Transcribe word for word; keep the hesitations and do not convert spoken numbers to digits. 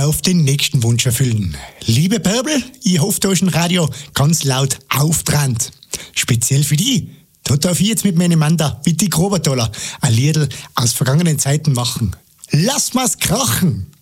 darf den nächsten Wunsch erfüllen. Liebe Bärbel, ich hoffe, da ist ein Radio ganz laut auftrennt. Speziell für die. Da darf ich jetzt mit meinem Mann da, Witti Grobertoller, ein Liedl aus vergangenen Zeiten machen. Lass mal's krachen!